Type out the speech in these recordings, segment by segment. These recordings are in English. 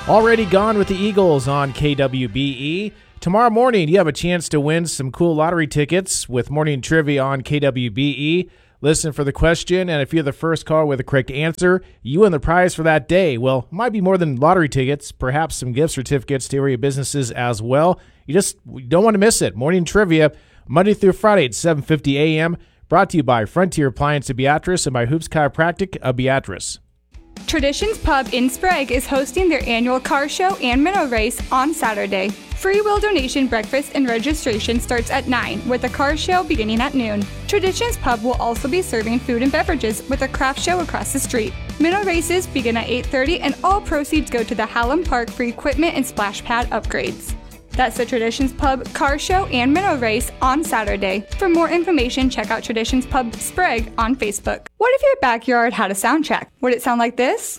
Already Gone with the Eagles on KWBE. Tomorrow morning, you have a chance to win some cool lottery tickets with morning trivia on KWBE. Listen for the question, and if you're the first caller with the correct answer, you win the prize for that day. Well, it might be more than lottery tickets, perhaps some gift certificates to area businesses as well. You don't want to miss it. Morning trivia, Monday through Friday at 7:50 a.m., brought to you by Frontier Appliance of Beatrice and by Hoops Chiropractic of Beatrice. Traditions Pub in Sprague is hosting their annual car show and minnow race on Saturday. Free will donation breakfast and registration starts at 9, with a car show beginning at noon. Traditions Pub will also be serving food and beverages with a craft show across the street. Minnow races begin at 8:30 and all proceeds go to the Hallam Park for equipment and splash pad upgrades. That's the Traditions Pub car show and minnow race on Saturday. For more information, check out Traditions Pub Sprague on Facebook. What if your backyard had a sound check? Would it sound like this?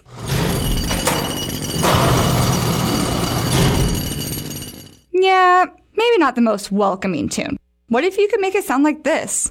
Yeah, maybe not the most welcoming tune. What if you could make it sound like this?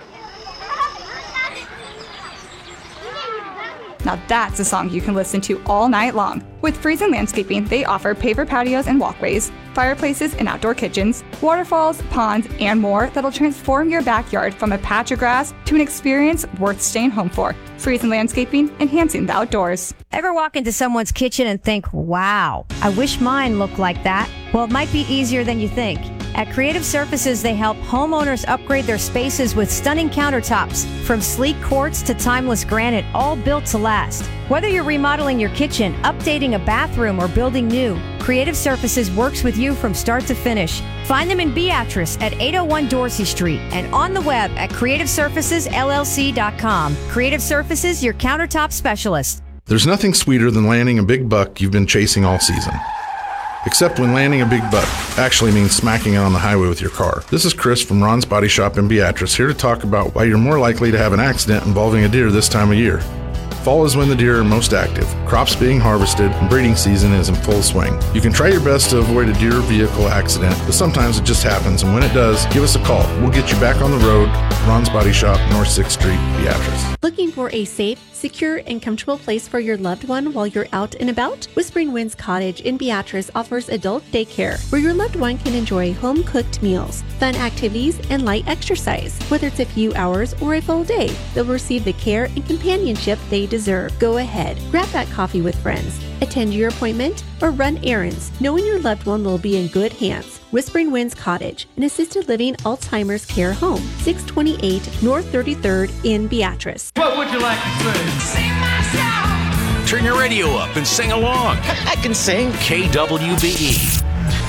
Now that's a song you can listen to all night long. With Friesen Landscaping, they offer paver patios and walkways, fireplaces and outdoor kitchens, waterfalls, ponds, and more that'll transform your backyard from a patch of grass to an experience worth staying home for. Friesen Landscaping, enhancing the outdoors. Ever walk into someone's kitchen and think, wow, I wish mine looked like that? Well, it might be easier than you think. At Creative Surfaces, they help homeowners upgrade their spaces with stunning countertops, from sleek quartz to timeless granite, all built to last. Whether you're remodeling your kitchen, updating a bathroom, or building new, Creative Surfaces works with you from start to finish. Find them in Beatrice at 801 Dorsey Street and on the web at creativesurfacesllc.com. Creative Surfaces, your countertop specialist. There's nothing sweeter than landing a big buck you've been chasing all season. Except when landing a big buck actually means smacking it on the highway with your car. This is Chris from Ron's Body Shop in Beatrice, here to talk about why you're more likely to have an accident involving a deer this time of year. Fall is when the deer are most active. Crops being harvested and breeding season is in full swing. You can try your best to avoid a deer vehicle accident, but sometimes it just happens, and when it does, give us a call. We'll get you back on the road. Ron's Body Shop, North 6th Street, Beatrice. Looking for a safe, secure, and comfortable place for your loved one while you're out and about? Whispering Winds Cottage in Beatrice offers adult daycare where your loved one can enjoy home-cooked meals, fun activities, and light exercise. Whether it's a few hours or a full day, they'll receive the care and companionship they deserve. Go ahead, grab that coffee with friends, attend your appointment, or run errands, knowing your loved one will be in good hands. Whispering Winds Cottage, an assisted living Alzheimer's care home, 628 North 33rd in Beatrice. What would you like to sing? Sing my song. Turn your radio up and sing along. I can sing. KWBE.